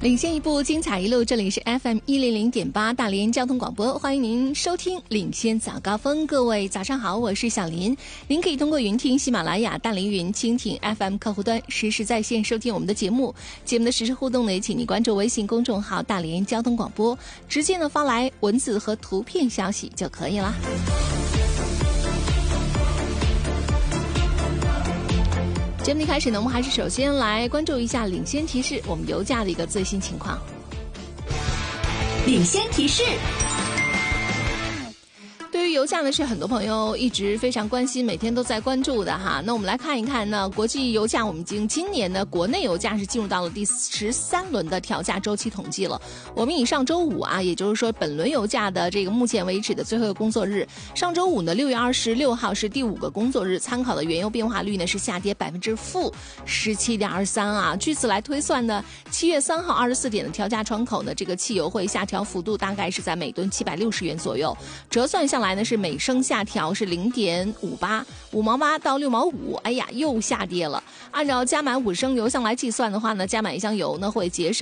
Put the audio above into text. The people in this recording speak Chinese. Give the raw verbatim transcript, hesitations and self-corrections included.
领先一步，精彩一路。这里是 F M 一零零点八大连交通广播，欢迎您收听领先早高峰。各位早上好，我是小林。您可以通过云听喜马拉雅、大连云、蜻蜓 F M 客户端实时在线收听我们的节目。节目的实时互动呢，也请你关注微信公众号大连交通广播，直接呢发来文字和图片消息就可以啦。节目一开始呢，我们还是首先来关注一下领先提示，我们油价的一个最新情况。 领先提示。 对于油价呢，是很多朋友一直非常关心，每天都在关注的哈。那我们来看一看呢，国际油价，我们已经今年呢，国内油价是进入到了第十三轮的调价周期统计了。我们以上周五啊，也就是说本轮油价的这个目前为止的最后一个工作日，上周五呢，六月二十六号是第五个工作日，参考的原油变化率呢是下跌百分之负十七点二三啊。据此来推算呢，七月三号二十四点的调价窗口呢，这个汽油会下调幅度大概是在每吨七百六十元左右，折算下来呢是每升下调是零点五八，五毛八到六毛五，哎呀，又下跌了。按照加满五升油箱来计算的话呢，加满一箱油呢会节省